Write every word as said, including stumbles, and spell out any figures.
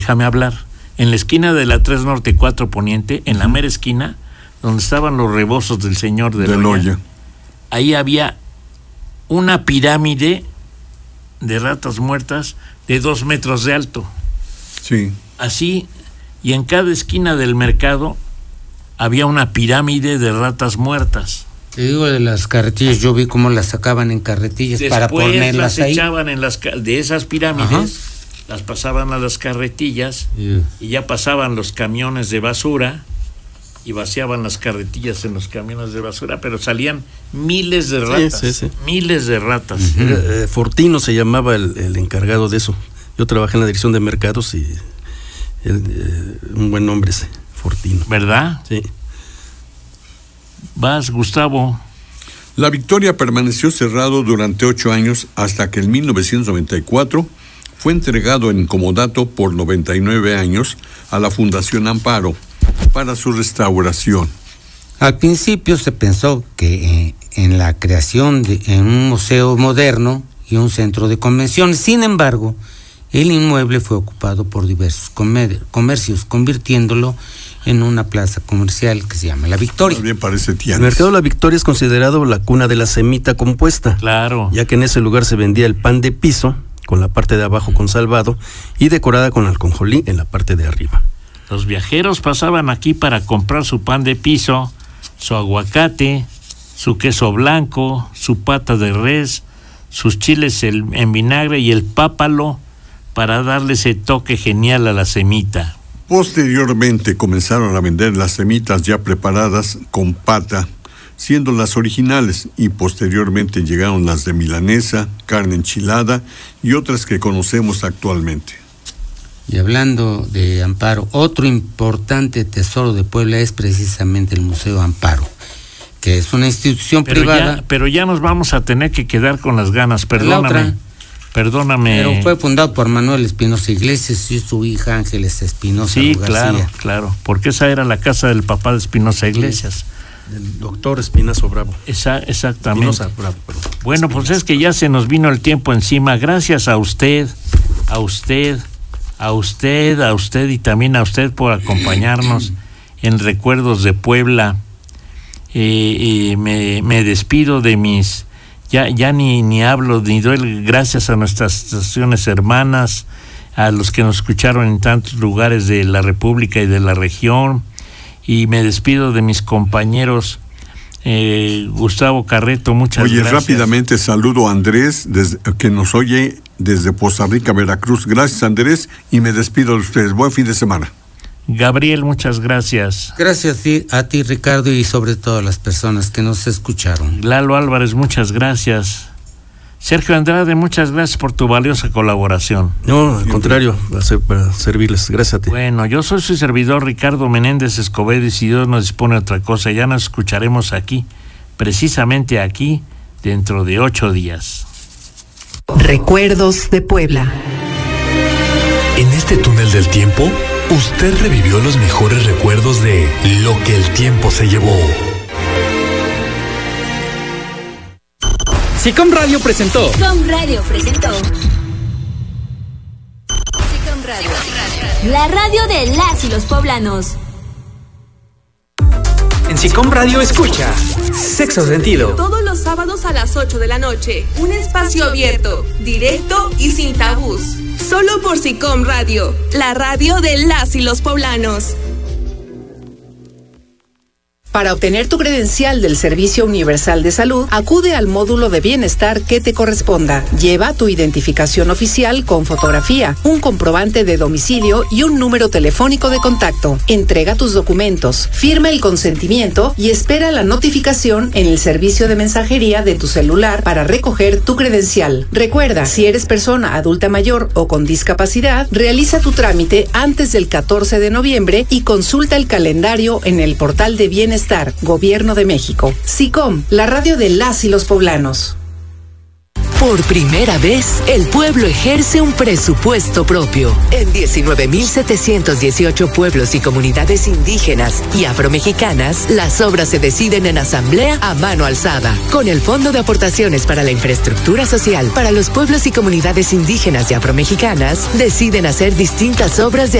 déjame hablar. En la esquina de la tres Norte y cuatro Poniente, en la mera esquina, donde estaban los rebozos del señor de Loya, ahí había una pirámide de ratas muertas de dos metros de alto. Sí. Así, y en cada esquina del mercado había una pirámide de ratas muertas. Te digo de las carretillas, yo vi cómo las sacaban en carretillas. Después para ponerlas las ahí. echaban en las de esas pirámides. Ajá. Las pasaban a las carretillas, yeah. Y ya pasaban los camiones de basura y vaciaban las carretillas en los camiones de basura, pero salían miles de ratas, sí, sí, sí. miles de ratas. Uh-huh. Era, eh, Fortino se llamaba el, el encargado de eso. Yo trabajé en la dirección de mercados y el, eh, un buen nombre ese, Fortino. ¿Verdad? Sí. Vas, Gustavo. La Victoria permaneció cerrado durante ocho años hasta que en mil novecientos noventa y cuatro fue entregado en comodato por noventa y nueve años a la Fundación Amparo para su restauración. Al principio se pensó que eh, en la creación de en un museo moderno y un centro de convenciones. Sin embargo, el inmueble fue ocupado por diversos comer- comercios, convirtiéndolo en una plaza comercial que se llama La Victoria. También parece tianguis. El mercado de La Victoria es considerado la cuna de la semita compuesta. Claro. Ya que en ese lugar se vendía el pan de piso, con la parte de abajo con salvado y decorada con alconjolí en la parte de arriba. Los viajeros pasaban aquí para comprar su pan de piso, su aguacate, su queso blanco, su pata de res, sus chiles en vinagre y el pápalo para darle ese toque genial a la semita. Posteriormente comenzaron a vender las semitas ya preparadas con pata, siendo las originales, y posteriormente llegaron las de milanesa, carne enchilada y otras que conocemos actualmente. Y hablando de Amparo, otro importante tesoro de Puebla es precisamente el Museo Amparo, que es una institución pero privada. Ya, pero ya nos vamos a tener que quedar con las ganas, perdóname. Perdóname. Pero fue fundado por Manuel Espinosa Iglesias y su hija Ángeles Espinosa Sí, García. claro, claro, porque esa era la casa del papá de Espinosa Iglesias. Sí. Del doctor Espinazo Bravo. Esa, exactamente. Espinosa Bravo, perdón. Bueno, pues es que ya se nos vino el tiempo encima. Gracias a usted, a usted, a usted, a usted y también a usted por acompañarnos en Recuerdos de Puebla. Eh, eh, me, me despido de mis... Ya, ya ni, ni hablo, ni doy gracias a nuestras estaciones hermanas, a los que nos escucharon en tantos lugares de la República y de la región. Y me despido de mis compañeros. eh, Gustavo Carreto, muchas Oye, gracias. Oye, rápidamente saludo a Andrés, desde, que nos oye desde Poza Rica, Veracruz. Gracias, Andrés, y me despido de ustedes. Buen fin de semana. Gabriel, muchas gracias. Gracias a ti, a ti, Ricardo, y sobre todo a las personas que nos escucharon. Lalo Álvarez, muchas gracias. Sergio Andrade, muchas gracias por tu valiosa colaboración. No, al contrario, para servirles. Gracias a ti. Bueno, yo soy su servidor Ricardo Menéndez Escobedo, y si Dios nos dispone otra cosa, ya nos escucharemos aquí, precisamente aquí, dentro de ocho días. Recuerdos de Puebla. En este túnel del tiempo, usted revivió los mejores recuerdos de lo que el tiempo se llevó. SICOM Radio presentó. SICOM Radio presentó. SICOM Radio. La radio de las y los poblanos. En SICOM Radio escucha Sexto Sentido. Todos los sábados a las ocho de la noche. Un espacio abierto, directo y sin tabús. Solo por SICOM Radio, la radio de las y los poblanos. Para obtener tu credencial del Servicio Universal de Salud, acude al módulo de bienestar que te corresponda. Lleva tu identificación oficial con fotografía, un comprobante de domicilio y un número telefónico de contacto. Entrega tus documentos, firma el consentimiento y espera la notificación en el servicio de mensajería de tu celular para recoger tu credencial. Recuerda, si eres persona adulta mayor o con discapacidad, realiza tu trámite antes del catorce de noviembre y consulta el calendario en el portal de bienestar. Gobierno de México. SICOM, la radio de las y los poblanos. Por primera vez, el pueblo ejerce un presupuesto propio. En diecinueve mil setecientos dieciocho pueblos y comunidades indígenas y afromexicanas, las obras se deciden en asamblea a mano alzada. Con el Fondo de Aportaciones para la Infraestructura Social para los pueblos y comunidades indígenas y afromexicanas, deciden hacer distintas obras de